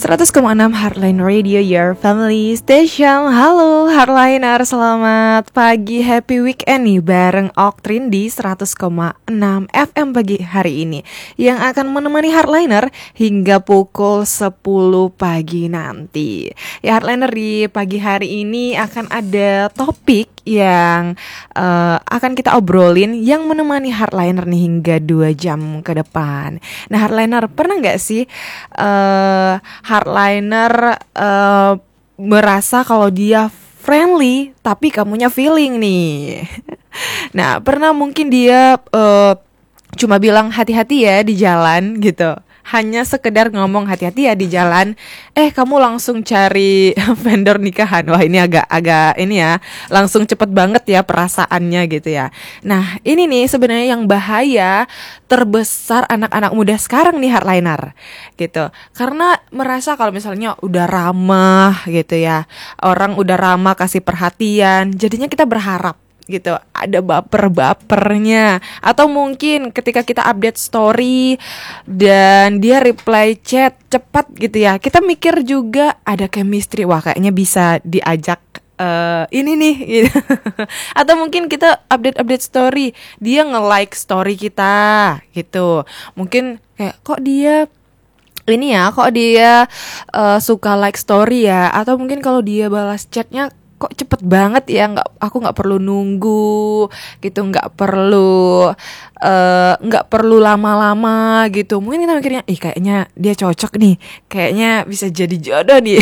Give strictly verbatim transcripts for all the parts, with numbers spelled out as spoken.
seratus koma enam Heartline Radio, your family station. Halo Heartliner, selamat pagi, happy weekend nih bareng Oktrin di seratus koma enam F M pagi hari ini, yang akan menemani Heartliner hingga pukul sepuluh pagi nanti. Ya Heartliner, di pagi hari ini akan ada topik yang uh, akan kita obrolin yang menemani Heartliner nih hingga dua jam ke depan. Nah Heartliner, pernah gak sih uh, Heartliner uh, merasa kalau dia friendly tapi kamunya feeling nih? Nah pernah mungkin dia uh, cuma bilang hati-hati ya di jalan gitu, hanya sekedar ngomong hati-hati ya di jalan, eh kamu langsung cari vendor nikahan. Wah ini agak-agak ini ya, langsung cepet banget ya perasaannya gitu ya. Nah ini nih sebenarnya yang bahaya terbesar anak-anak muda sekarang nih Heartliner gitu. Karena merasa kalau misalnya udah ramah gitu ya, orang udah ramah kasih perhatian, jadinya kita berharap gitu ada baper-bapernya. Atau mungkin ketika kita update story dan dia reply chat cepat gitu ya, kita mikir juga ada chemistry, wah kayaknya bisa diajak uh, ini nih gitu. Atau mungkin kita update-update story, dia nge-like story kita gitu. Mungkin kayak kok dia ini ya, kok dia uh, suka like story ya. Atau mungkin kalau dia balas chatnya kok cepet banget ya, nggak, aku nggak perlu nunggu gitu, nggak perlu uh, nggak perlu lama-lama gitu. Mungkin kita mikirnya, ih kayaknya dia cocok nih, kayaknya bisa jadi jodoh nih.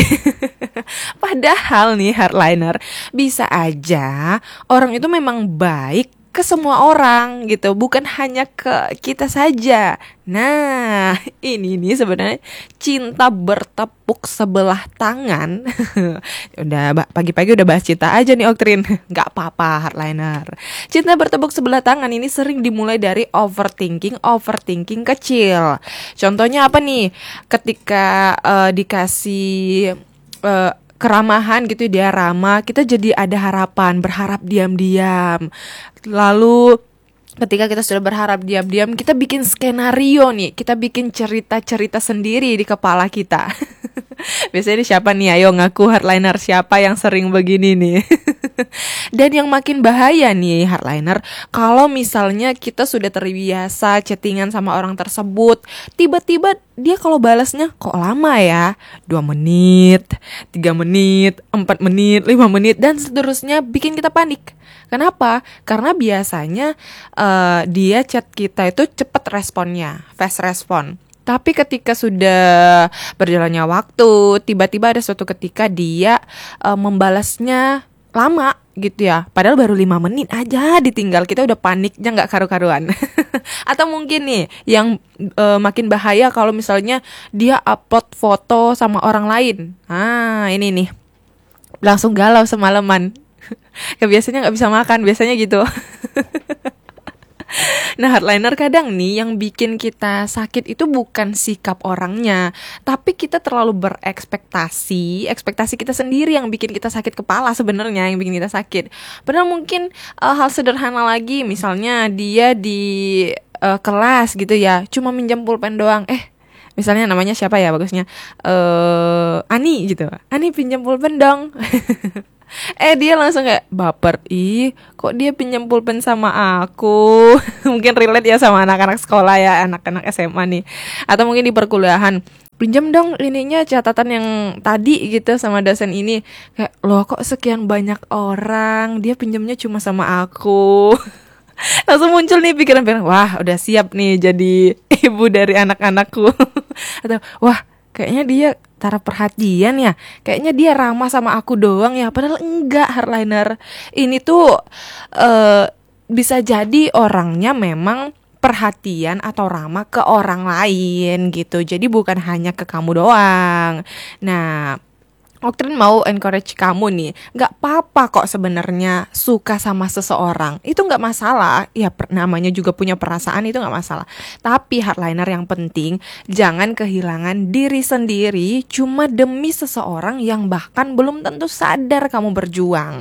Padahal nih Heartliner, bisa aja orang itu memang baik ke semua orang gitu, bukan hanya ke kita saja. Nah, ini nih sebenarnya cinta bertepuk sebelah tangan. Udah pagi-pagi udah bahas cinta aja nih Oktrin. Gak apa-apa Heartliner. Cinta bertepuk sebelah tangan ini sering dimulai dari overthinking, overthinking kecil. Contohnya apa nih? Ketika uh, dikasih uh, keramahan gitu, dia ramah, kita jadi ada harapan, berharap diam-diam. Lalu ketika kita sudah berharap diam-diam, kita bikin skenario nih, kita bikin cerita-cerita sendiri di kepala kita. Biasanya ini siapa nih, ayo ngaku Heartliner, siapa yang sering begini nih? Dan yang makin bahaya nih Heartliner, kalau misalnya kita sudah terbiasa chattingan sama orang tersebut, tiba-tiba dia kalau balasnya kok lama ya, dua menit, tiga menit, empat menit, lima menit, dan seterusnya, bikin kita panik. Kenapa? Karena biasanya uh, dia chat kita itu cepat responnya, fast respon. Tapi ketika sudah berjalannya waktu, tiba-tiba ada suatu ketika dia uh, membalasnya lama gitu ya, padahal baru lima menit aja ditinggal, kita udah paniknya gak karu-karuan. Atau mungkin nih yang uh, makin bahaya kalau misalnya dia upload foto sama orang lain. Ah ini nih, langsung galau semalaman. Biasanya gak bisa makan, biasanya gitu. Nah Heartliner, kadang nih yang bikin kita sakit itu bukan sikap orangnya, tapi kita terlalu berekspektasi. Ekspektasi kita sendiri yang bikin kita sakit kepala sebenarnya, yang bikin kita sakit. Padahal mungkin uh, hal sederhana lagi, misalnya dia di uh, kelas gitu ya, cuma minjam pulpen doang. Eh misalnya namanya siapa ya bagusnya, uh, Ani gitu, Ani pinjam pulpen dong. Eh dia langsung kayak baper, ih kok dia pinjam pulpen sama aku. Mungkin relate ya sama anak-anak sekolah ya, anak-anak S M A nih. Atau mungkin di perkuliahan, pinjam dong ininya catatan yang tadi gitu sama dosen ini. Kayak loh kok sekian banyak orang, dia pinjamnya cuma sama aku. Langsung muncul nih pikiran-pikiran, wah udah siap nih jadi ibu dari anak-anakku. Atau wah kayaknya dia taruh perhatian ya, kayaknya dia ramah sama aku doang ya, padahal enggak Heartliner. Ini tuh uh, bisa jadi orangnya memang perhatian atau ramah ke orang lain gitu, jadi bukan hanya ke kamu doang. Nah Oktrin mau encourage kamu nih, gak apa-apa kok sebenarnya suka sama seseorang, itu gak masalah. Ya namanya juga punya perasaan, itu gak masalah. Tapi Heartliner, yang penting jangan kehilangan diri sendiri cuma demi seseorang yang bahkan belum tentu sadar kamu berjuang.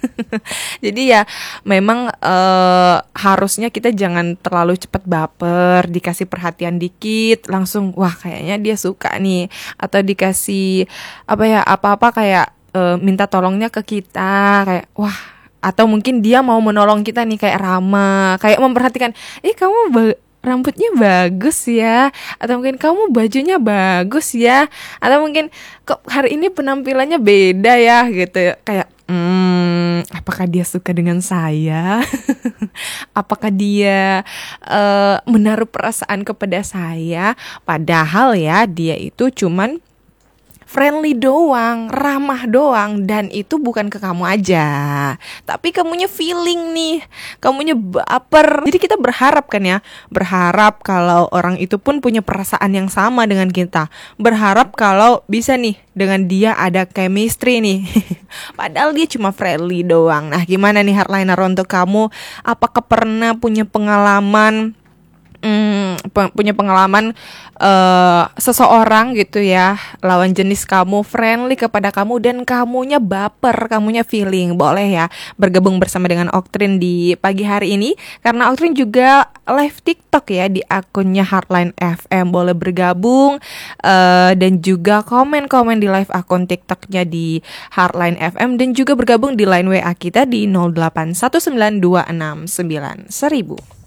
Jadi ya memang eh, harusnya kita jangan terlalu cepat baper, dikasih perhatian dikit langsung wah kayaknya dia suka nih, atau dikasih apa ya apa-apa kayak eh, minta tolongnya ke kita kayak wah, atau mungkin dia mau menolong kita nih kayak ramah, kayak memperhatikan, eh kamu ba- rambutnya bagus ya, atau mungkin kamu bajunya bagus ya, atau mungkin kok hari ini penampilannya beda ya gitu, kayak hmm, apakah dia suka dengan saya? Apakah dia eh, menaruh perasaan kepada saya? Padahal ya dia itu cuman friendly doang, ramah doang, dan itu bukan ke kamu aja, tapi kamunya feeling nih, kamunya baper. Jadi kita berharap kan ya, berharap kalau orang itu pun punya perasaan yang sama dengan kita, berharap kalau bisa nih dengan dia ada chemistry nih. Padahal dia cuma friendly doang. Nah gimana nih hardliner untuk kamu? Apakah pernah punya pengalaman Hmm, pe- punya pengalaman uh, seseorang gitu ya, lawan jenis kamu friendly kepada kamu dan kamunya baper, kamunya feeling? Boleh ya bergabung bersama dengan Oktrin di pagi hari ini, karena Oktrin juga live TikTok ya di akunnya Hardline F M. Boleh bergabung uh, dan juga komen-komen di live akun TikToknya di Hardline F M, dan juga bergabung di line W A kita di nol delapan satu sembilan dua enam sembilan seribu.